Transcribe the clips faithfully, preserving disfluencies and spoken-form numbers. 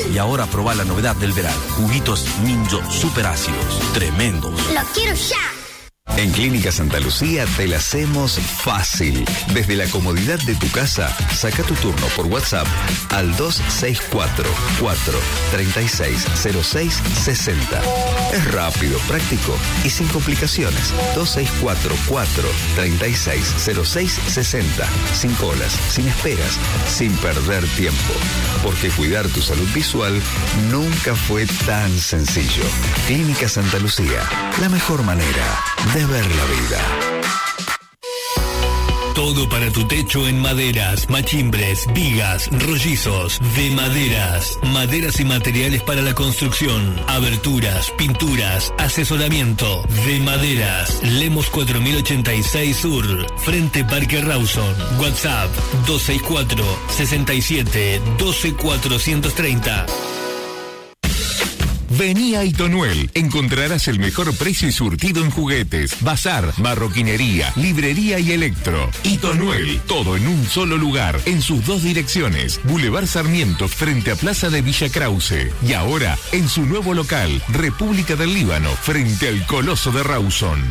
Y ahora probá la novedad del verano. Juguitos Ninjo super ácidos. Tremendos. ¡Lo quiero ya! En Clínica Santa Lucía te la hacemos fácil. Desde la comodidad de tu casa, saca tu turno por WhatsApp al dos seis cuatro, cuatro tres seis, cero seis seis cero. Es rápido, práctico y sin complicaciones. dos seis cuatro, cuatro tres seis, cero seis seis cero. Sin colas, sin esperas, sin perder tiempo. Porque cuidar tu salud visual nunca fue tan sencillo. Clínica Santa Lucía, la mejor manera de ver la vida. Todo para tu techo en maderas, machimbres, vigas, rollizos, de maderas, maderas y materiales para la construcción, aberturas, pinturas, asesoramiento, de maderas. Lemos cuatro mil ochenta y seis Sur, frente Parque Rawson. WhatsApp dos seis cuatro, sesenta y siete, doce cuatrocientos treinta. Vení a Itonuel. Encontrarás el mejor precio y surtido en juguetes, bazar, marroquinería, librería y electro. Itonuel. Todo en un solo lugar, en sus dos direcciones. Boulevard Sarmiento, frente a Plaza de Villa Krause. Y ahora, en su nuevo local, República del Líbano, frente al Coloso de Rawson.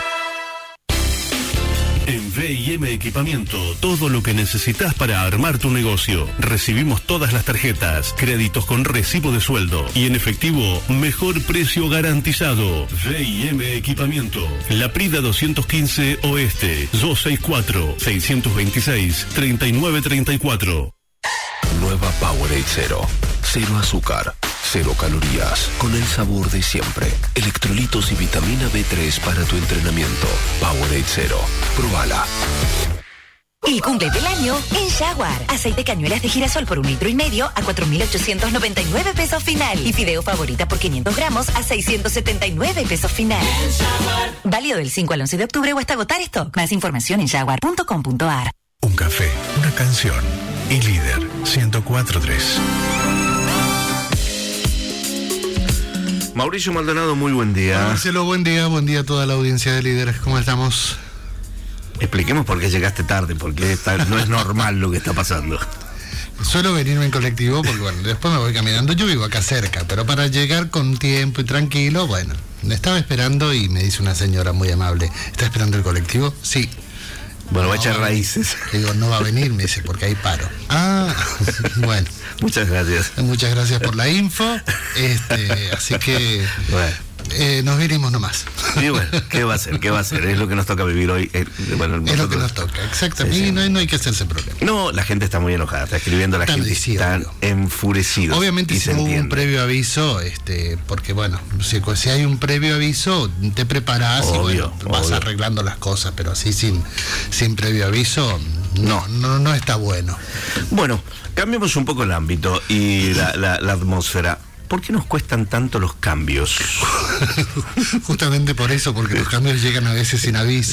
En V y M Equipamiento, todo lo que necesitas para armar tu negocio. Recibimos todas las tarjetas, créditos con recibo de sueldo y en efectivo, mejor precio garantizado. V y M Equipamiento, La Prida doscientos quince Oeste, dos seis cuatro, seis dos seis, tres nueve tres cuatro. Nueva Powerade Cero. Cero azúcar, cero calorías, con el sabor de siempre. Electrolitos y vitamina B tres para tu entrenamiento. Powerade Cero. Probala. El cumple del año en Jaguar. Aceite cañuelas de girasol por un litro y medio a cuatro mil ochocientos noventa y nueve pesos final. Y fideo favorita por quinientos gramos a seiscientos setenta y nueve pesos final. Válido del cinco al once de octubre o hasta agotar stock. Más información en jaguar punto com punto a r. Un café, una canción y Líder ciento cuatro punto tres. Mauricio Maldonado, muy buen día. Marcelo, buen día, buen día a toda la audiencia de Líderes. ¿Cómo estamos? Expliquemos por qué llegaste tarde, porque está, no es normal lo que está pasando. Suelo venirme en colectivo porque, bueno, después me voy caminando. Yo vivo acá cerca, pero para llegar con tiempo y tranquilo, bueno, me estaba esperando y me dice una señora muy amable, ¿está esperando el colectivo? Sí. Bueno, no, va a echar raíces. Digo, no va a venir, me dice, porque hay paro. Ah, bueno. Muchas gracias. Muchas gracias por la info. Este, así que bueno. eh, nos veremos nomás. Y bueno, ¿qué va a ser? ¿Qué va a ser? Es lo que nos toca vivir hoy. Eh, bueno, es nosotros... lo que nos toca, exactamente. Sí, sí. Y no, no hay que hacerse problema. No, la gente está muy enojada, está escribiendo, la Están gente está enfurecida. Obviamente si hubo un previo aviso, este, porque bueno, si, si hay un previo aviso, te preparás obvio, y bueno, vas obvio. arreglando las cosas, pero así sin, sin previo aviso, no, no, no, no está bueno. Bueno, cambiemos un poco el ámbito y la, la, la atmósfera. ¿Por qué nos cuestan tanto los cambios? Justamente por eso, porque los cambios llegan a veces sin aviso.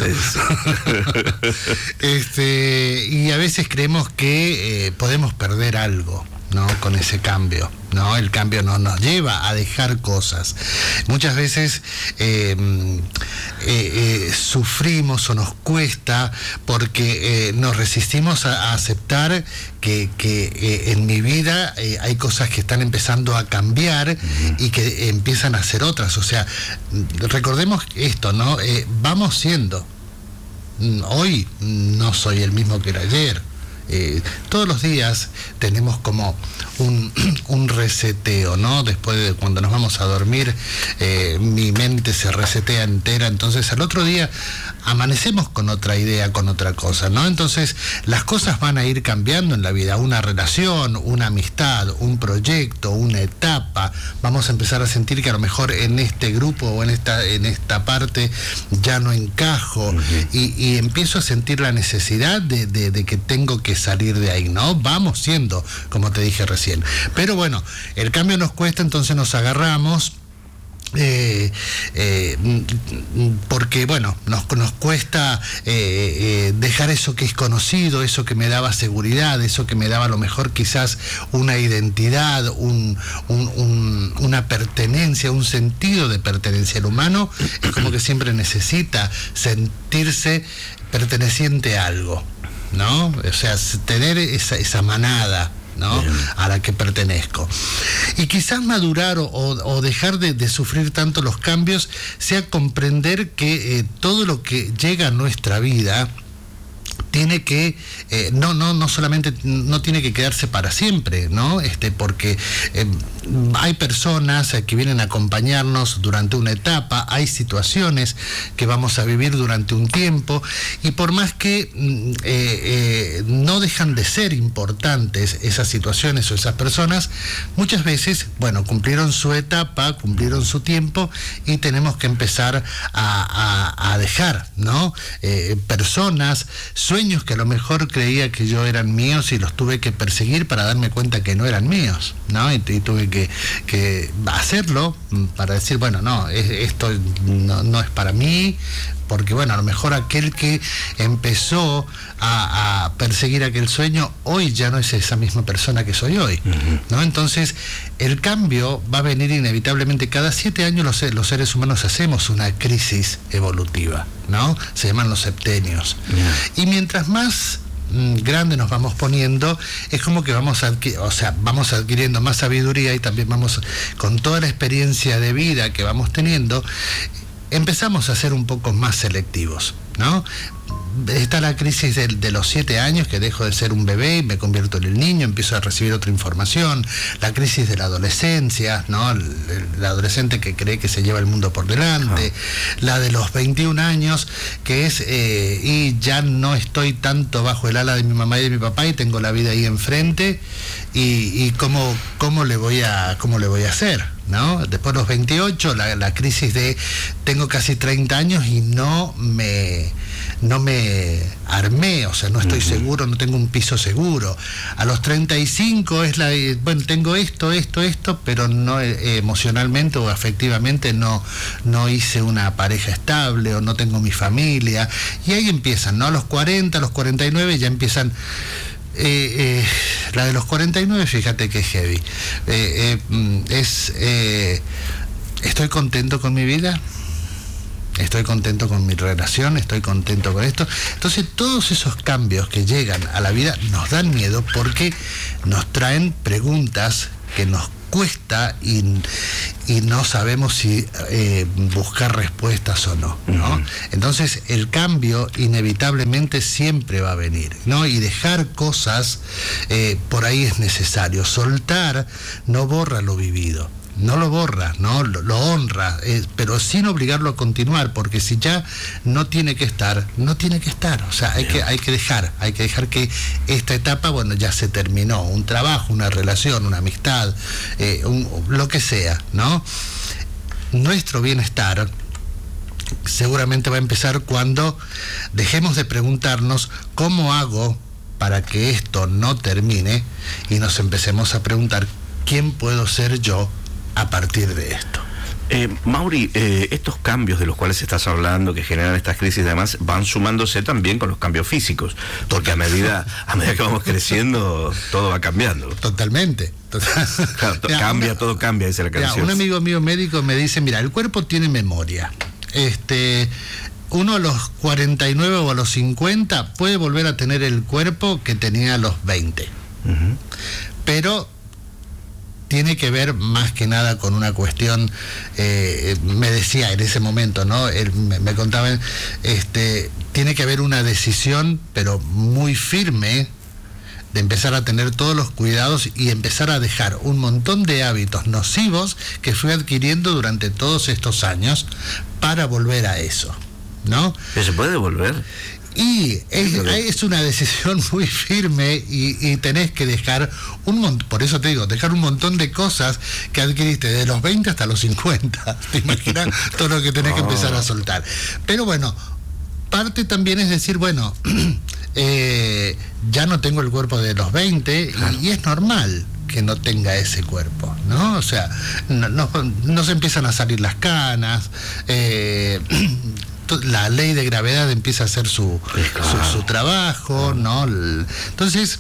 este, y a veces creemos que eh, podemos perder algo, ¿no? Con ese cambio, ¿no? El cambio no nos lleva a dejar cosas. Muchas veces eh, eh, eh, sufrimos o nos cuesta porque eh, nos resistimos a, a aceptar que, que eh, en mi vida eh, hay cosas que están empezando a cambiar uh-huh. y que empiezan a ser otras. O sea, recordemos esto, ¿no? Eh, vamos siendo. Hoy no soy el mismo que era ayer. Eh, todos los días tenemos como un, un reseteo, ¿no? Después de cuando nos vamos a dormir, eh, mi mente se resetea entera, entonces al otro día amanecemos con otra idea, con otra cosa, ¿no? Entonces las cosas van a ir cambiando en la vida, una relación, una amistad, un proyecto, una etapa, vamos a empezar a sentir que a lo mejor en este grupo o en esta, en esta parte ya no encajo uh-huh. y, y empiezo a sentir la necesidad de, de, de que tengo que salir de ahí, ¿no? Vamos siendo, como te dije recién. Pero bueno, el cambio nos cuesta, entonces nos agarramos. Eh, eh, porque bueno, nos, nos cuesta eh, eh, dejar eso que es conocido, eso que me daba seguridad, eso que me daba a lo mejor quizás una identidad, un, un, un, una pertenencia, un sentido de pertenencia. El humano es como que siempre necesita sentirse perteneciente a algo, ¿no? O sea, tener esa, esa manada, ¿no? A la que pertenezco. Y quizás madurar o, o dejar de, de sufrir tanto los cambios sea comprender que eh, todo lo que llega a nuestra vida tiene que eh, no no no solamente no tiene que quedarse para siempre, ¿no? Este porque eh, hay personas eh, que vienen a acompañarnos durante una etapa, hay situaciones que vamos a vivir durante un tiempo, y por más que eh, eh, no dejan de ser importantes esas situaciones o esas personas, muchas veces, bueno, cumplieron su etapa, cumplieron su tiempo, y tenemos que empezar a, a, a dejar, ¿no? Eh, personas, sueños que a lo mejor creía que yo eran míos y los tuve que perseguir para darme cuenta que no eran míos, ¿no? Y, y tuve que, que hacerlo para decir, bueno, no, es, esto no, no es para mí, porque bueno, a lo mejor aquel que empezó a, a perseguir aquel sueño, hoy ya no es esa misma persona que soy hoy, uh-huh. ¿no? Entonces, el cambio va a venir inevitablemente. Cada siete años los, los seres humanos hacemos una crisis evolutiva, ¿no? Se llaman los septenios. Uh-huh. Y mientras más mm, grande nos vamos poniendo, es como que vamos a adqui- o sea, vamos adquiriendo más sabiduría, y también vamos, con toda la experiencia de vida que vamos teniendo, empezamos a ser un poco más selectivos, ¿no? Está la crisis de, de los siete años, que dejo de ser un bebé y me convierto en el niño, empiezo a recibir otra información. La crisis de la adolescencia, ¿no? El, el adolescente que cree que se lleva el mundo por delante. Ah. La de los veintiún años, que es, eh, y ya no estoy tanto bajo el ala de mi mamá y de mi papá, y tengo la vida ahí enfrente, y, y cómo, cómo le voy a, cómo le voy a hacer, ¿no? Después de los veintiocho, la, la crisis de tengo casi treinta años y no me no me armé, o sea, no estoy uh-huh. seguro, no tengo un piso seguro. A los treinta y cinco es la, bueno, tengo esto, esto, esto, pero no eh, emocionalmente o afectivamente no, no hice una pareja estable, o no tengo mi familia, y ahí empiezan, ¿no? A los cuarenta, a los cuarenta y nueve ya empiezan. Eh, eh, la de los cuarenta y nueve, fíjate que es heavy. Eh, eh, es, eh, estoy contento con mi vida, estoy contento con mi relación, estoy contento con esto. Entonces, todos esos cambios que llegan a la vida nos dan miedo, porque nos traen preguntas que nos cuesta, y, y no sabemos si eh, buscar respuestas o no, ¿no? Uh-huh. Entonces, el cambio inevitablemente siempre va a venir, ¿no? Y dejar cosas eh, por ahí es necesario. Soltar no borra lo vivido, no lo borra, ¿no? Lo, lo honra, eh, pero sin obligarlo a continuar, porque si ya no tiene que estar, no tiene que estar. O sea, hay que, hay que dejar, hay que dejar que esta etapa, bueno, ya se terminó. Un trabajo, una relación, una amistad, eh, un, lo que sea, ¿no? Nuestro bienestar seguramente va a empezar cuando dejemos de preguntarnos cómo hago para que esto no termine, y nos empecemos a preguntar quién puedo ser yo a partir de esto. Eh, Mauri, eh, estos cambios de los cuales estás hablando, que generan estas crisis, además van sumándose también con los cambios físicos, porque a medida a medida que vamos creciendo, todo va cambiando. Totalmente. Total. Claro, to- mira, cambia, una, todo cambia, dice la canción. Mira, un amigo mío médico me dice, mira, el cuerpo tiene memoria. Este, uno a los cuarenta y nueve o a los cincuenta puede volver a tener el cuerpo que tenía a los veinte. Uh-huh. Pero tiene que ver más que nada con una cuestión, eh, me decía en ese momento, ¿no? Él me, me contaba, este, tiene que haber una decisión, pero muy firme, de empezar a tener todos los cuidados y empezar a dejar un montón de hábitos nocivos que fui adquiriendo durante todos estos años para volver a eso, ¿no? ¿Pero se puede volver? Y es, es una decisión muy firme, y, y tenés que dejar un montón, por eso te digo, dejar un montón de cosas que adquiriste de los veinte hasta los cincuenta. ¿Te imaginas todo lo que tenés oh. que empezar a soltar? Pero bueno, parte también es decir, bueno, eh, ya no tengo el cuerpo de los veinte, claro. y, y es normal que no tenga ese cuerpo, ¿no? O sea, no, no, no se empiezan a salir las canas, eh, la ley de gravedad empieza a hacer su, claro. su, su trabajo, ¿no? Entonces,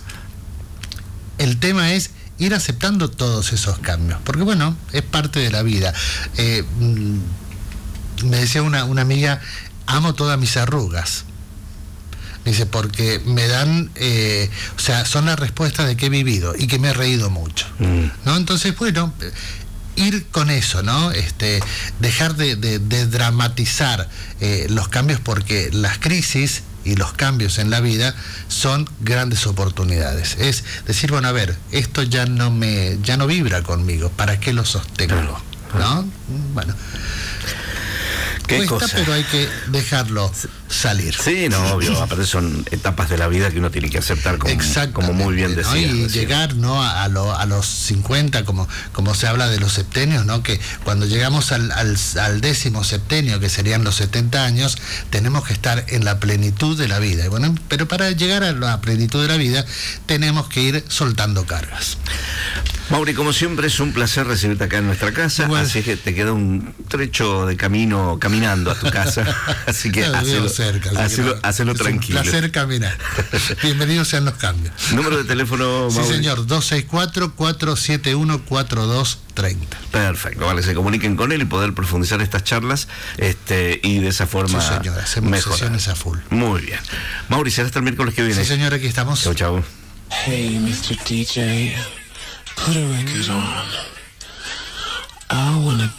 el tema es ir aceptando todos esos cambios, porque bueno, es parte de la vida. Eh, me decía una, una amiga, amo todas mis arrugas. Dice, porque me dan, eh, o sea, son la respuesta de que he vivido y que me he reído mucho, mm. ¿no? Entonces, bueno, ir con eso, ¿no? Este, dejar de, de, de dramatizar eh, los cambios, porque las crisis y los cambios en la vida son grandes oportunidades. Es decir, bueno, a ver, esto ya no me, ya no vibra conmigo, ¿para qué lo sostengo? ¿No? Bueno. ¿Qué Cuesta, cosa? pero hay que dejarlo salir. Sí, no, obvio, aparte son etapas de la vida que uno tiene que aceptar, como, como muy bien decía. ¿no? Y decía. llegar, ¿no?, a, a, lo, a los cincuenta, como, como se habla de los septenios, ¿no?, que cuando llegamos al, al, al décimo septenio, que serían los setenta años, tenemos que estar en la plenitud de la vida. Y bueno, pero para llegar a la plenitud de la vida tenemos que ir soltando cargas. Mauri, como siempre es un placer recibirte acá en nuestra casa, bueno, así que te queda un trecho de camino caminando a tu casa, así que no, hacelo, cerca, hacelo, no, hacelo es tranquilo. Un placer caminar. Bienvenidos sean los cambios. Número de teléfono, Mauri. Sí, señor, dos seis cuatro, cuatro siete uno, cuatro dos tres cero. Perfecto, vale, se comuniquen con él y poder profundizar estas charlas, este, y de esa forma sí, señor, hacemos mejorar. Sesiones a full. Muy bien. Mauri, será hasta el miércoles que viene. Sí, señor, aquí estamos. Chau, chau. Hey, mister D J, put a record on. I wanna